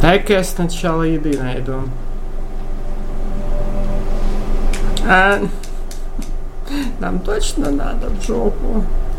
Дай-ка я сначала еды найду. Нам точно надо в жопу.